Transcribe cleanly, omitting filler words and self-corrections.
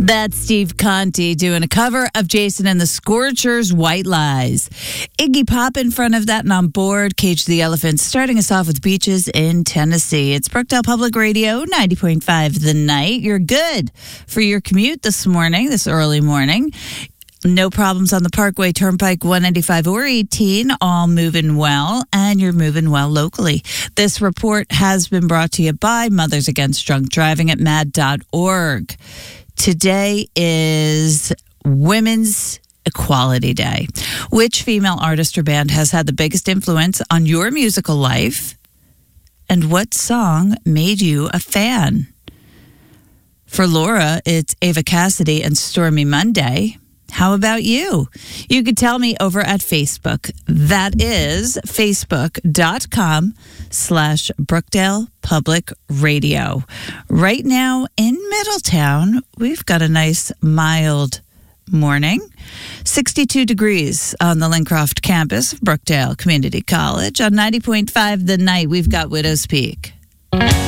That's Steve Conti doing a cover of Jason and the Scorchers' White Lies. Iggy Pop in front of that and on board, Cage the Elephant, starting us off with Beaches in Tennessee. It's Brookdale Public Radio, 90.5 The Night. You're good for your commute this early morning. No problems on the Parkway, Turnpike, 195 or 18, all moving well, and you're moving well locally. This report has been brought to you by Mothers Against Drunk Driving at MAD.org. Today is Women's Equality Day. Which female artist or band has had the biggest influence on your musical life? And what song made you a fan? For Laura, it's Ava Cassidy and Stormy Monday. How about you? You could tell me over at Facebook. That is facebook.com/Brookdale Public Radio. Right now in Middletown, we've got a nice mild morning. 62 degrees on the Lincroft campus of Brookdale Community College. On 90.5 The Night, we've got Widow's Peak.